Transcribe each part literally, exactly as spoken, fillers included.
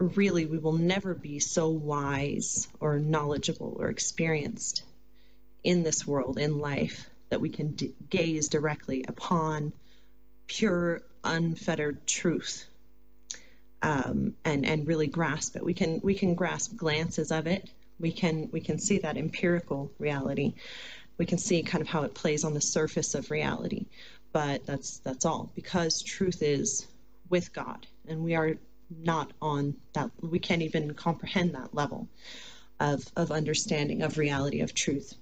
really we will never be so wise or knowledgeable or experienced in this world, in life, that we can d- gaze directly upon pure, unfettered truth, um, and and really grasp it. We can we can grasp glances of it. We can we can see that empirical reality. We can see kind of how it plays on the surface of reality, but that's that's all, because truth is with God, and we are not on that. We can't even comprehend that level of of understanding of reality, of truth.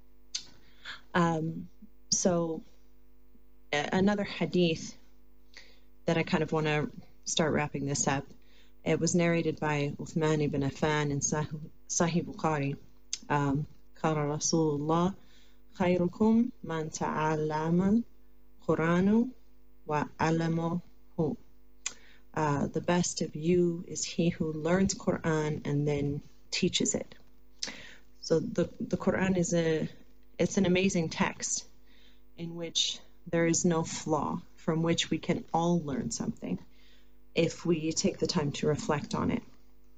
Um, so a- another hadith that I kind of want to start wrapping this up. It was narrated by Uthman ibn Affan in Sahih, Sahih Bukhari. Um, Qala Rasulullah khayrukum man ta'allama Quranu wa allamahu. Uh, the best of you is he who learns Quran and then teaches it. So the the Quran is a it's an amazing text in which there is no flaw, from which we can all learn something if we take the time to reflect on it.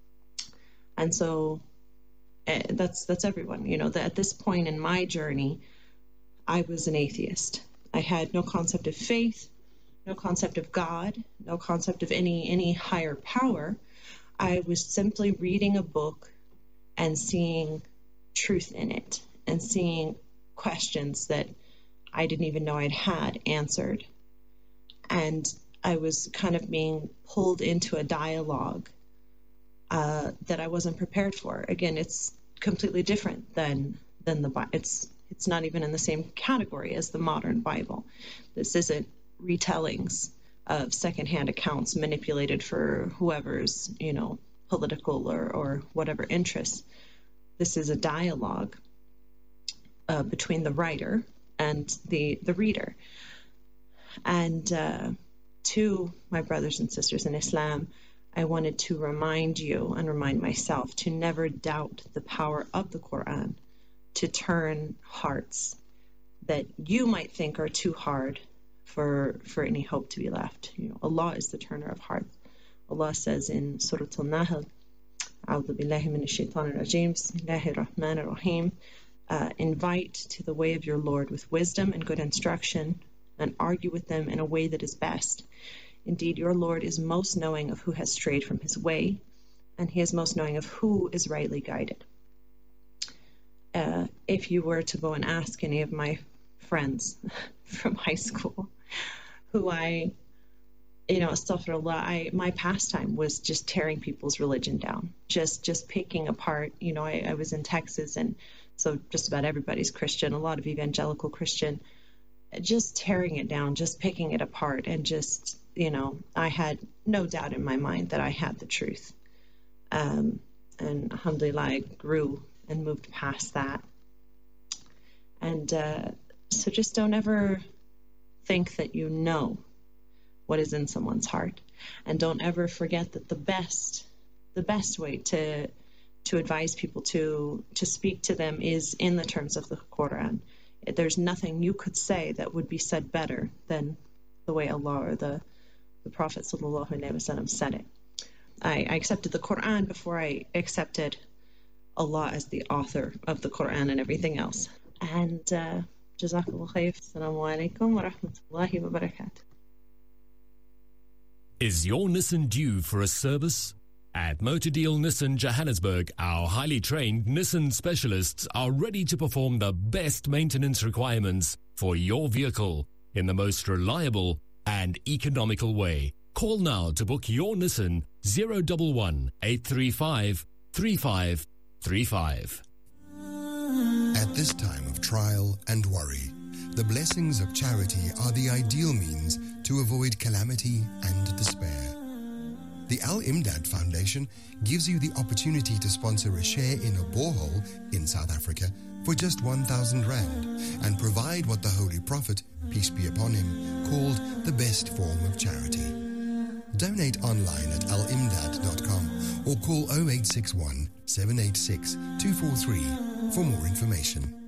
And so uh, that's that's everyone. You know, that at this point in my journey, I was an atheist. I had no concept of faith, no concept of God, no concept of any any higher power. I was simply reading a book and seeing truth in it, and seeing questions that I didn't even know I'd had answered. And I was kind of being pulled into a dialogue uh, that I wasn't prepared for. Again, it's completely different than than the Bible. It's it's not even in the same category as the modern Bible. This isn't retellings of secondhand accounts manipulated for whoever's, you know, political or, or whatever interests. This is a dialogue uh, between the writer and the the reader. And uh, to my brothers and sisters in Islam, I wanted to remind you and remind myself to never doubt the power of the Quran to turn hearts that you might think are too hard for for any hope to be left. You know, Allah is the turner of hearts. Allah says in Surah Al-Nahl, A'udhu billahi minash shaitanir rajeem, Bismillahir Rahmanir Rahim, uh, invite to the way of your Lord with wisdom and good instruction, and argue with them in a way that is best. Indeed, your Lord is most knowing of who has strayed from his way, and he is most knowing of who is rightly guided. Uh, if you were to go and ask any of my friends from high school, who I, you know, astaghfirullah, I, my pastime was just tearing people's religion down, just just picking apart. You know, I, I was in Texas, and so just about everybody's Christian, a lot of evangelical Christian, just tearing it down, just picking it apart, and just, you know, I had no doubt in my mind that I had the truth. Um, and alhamdulillah, I grew and moved past that. And uh, so just don't ever think that you know what is in someone's heart. And don't ever forget that the best, the best way to to advise people to to speak to them is in the terms of the Quran. There's nothing you could say that would be said better than the way Allah or the, the Prophet sallallahu alaihi wasallam said it. I, I accepted the Quran before I accepted Allah as the author of the Quran and everything else. And uh, Jazakallah khair. Assalamu alaikum wa rahmatullahi wa barakatuh. Is your Nissan due for a service? At Motor Deal Nissan Johannesburg, our highly trained Nissan specialists are ready to perform the best maintenance requirements for your vehicle in the most reliable and economical way. Call now to book your Nissan zero one one, eight three five, three five three five. At this time of trial and worry, the blessings of charity are the ideal means to avoid calamity and despair. The Al-Imdad Foundation gives you the opportunity to sponsor a share in a borehole in South Africa for just one thousand rand and provide what the Holy Prophet, peace be upon him, called the best form of charity. Donate online at al imdad dot com or call oh eight six one, seven eight six, two four three for more information.